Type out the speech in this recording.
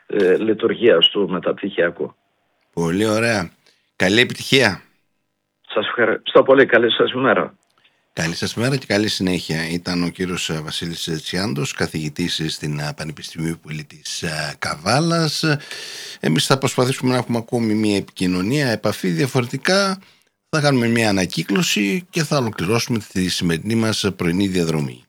λειτουργίας του μεταπτυχιακού. Πολύ ωραία. Καλή επιτυχία. Σας ευχαριστώ πολύ. Καλή σας ημέρα. Καλή σας μέρα και καλή συνέχεια. Ήταν ο κύριος Βασίλης Τσιάντος, καθηγητής στην Πανεπιστημίου Πολίτης Καβάλας. Εμείς θα προσπαθήσουμε να έχουμε ακόμη μια επικοινωνία, επαφή. Διαφορετικά θα κάνουμε μια ανακύκλωση και θα ολοκληρώσουμε τη σημερινή μας πρωινή διαδρομή.